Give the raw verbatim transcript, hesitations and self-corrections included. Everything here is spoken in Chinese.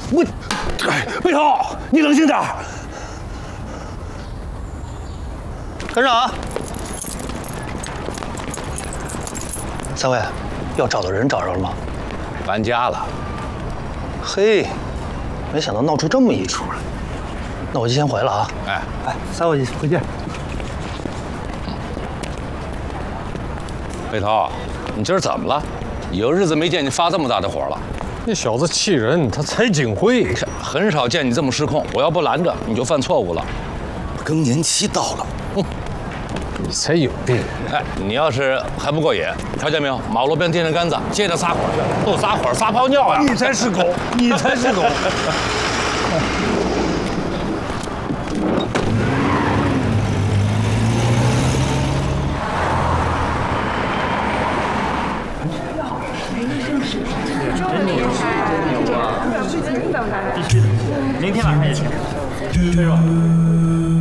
我，哎，背头，你冷静点。跟上啊！三位，要找的人找着了吗？ 搬家了。 嘿，没想到闹出这么一出来。那我就先回了啊。 哎哎，三位回见。 背头，你今儿怎么了？有日子没见你发这么大的火了。 那小子气人，他才警徽， 很少见你这么失控。我要不拦着，你就犯错误了。 更年期到了， 哼，你才有病！ 哎，你要是还不过瘾，瞧见没有？马路边电线杆子，接着撒火去，都撒火撒泡尿呀！ 你才是狗，你才是狗！ 必须的，明天晚上也行。吹说。